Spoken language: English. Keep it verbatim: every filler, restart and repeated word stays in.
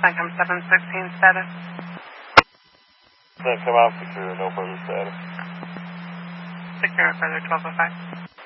CENTCOM seven sixteen status. CENTCOM out secure, no further status. Secure further twelve oh five.